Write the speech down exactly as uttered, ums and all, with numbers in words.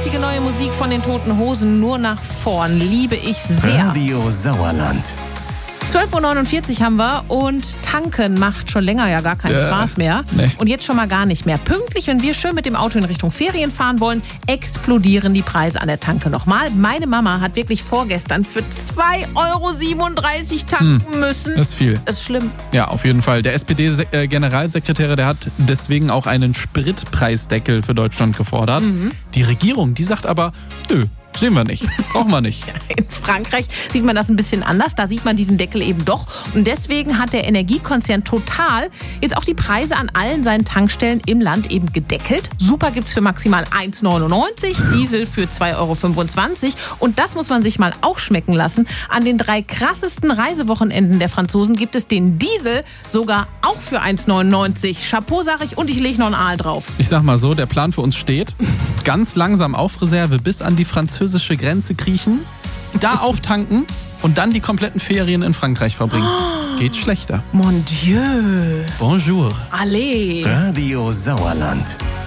großartige neue Musik von den Toten Hosen, nur nach vorn. Liebe ich sehr. Radio Sauerland. zwölf Uhr neunundvierzig haben wir und tanken macht schon länger ja gar keinen Äh, Spaß mehr. nee. Und jetzt schon mal gar nicht mehr. Pünktlich, wenn wir schön mit dem Auto in Richtung Ferien fahren wollen, explodieren die Preise an der Tanke nochmal. Meine Mama hat wirklich vorgestern für zwei Euro siebenunddreißig tanken Hm, müssen. Das ist viel. Das ist schlimm. Ja, auf jeden Fall. Der S P D-Generalsekretär, der hat deswegen auch einen Spritpreisdeckel für Deutschland gefordert. Mhm. Die Regierung, die sagt aber, nö, sehen wir nicht, brauchen wir nicht. In Frankreich sieht man das ein bisschen anders. Da sieht man diesen Deckel eben doch. Und deswegen hat der Energiekonzern Total jetzt auch die Preise an allen seinen Tankstellen im Land eben gedeckelt. Super gibt's für maximal eins neunundneunzig, Diesel für zwei Euro fünfundzwanzig. Und das muss man sich mal auch schmecken lassen. An den drei krassesten Reisewochenenden der Franzosen gibt es den Diesel sogar auch für eins neunundneunzig. Chapeau, sag ich, und ich lege noch ein Aal drauf. Ich sag mal so, der Plan für uns steht. Ganz langsam auf Reserve bis an die französische Grenze kriechen, da auftanken und dann die kompletten Ferien in Frankreich verbringen. Geht schlechter. Mon Dieu. Bonjour. Allez. Radio Sauerland.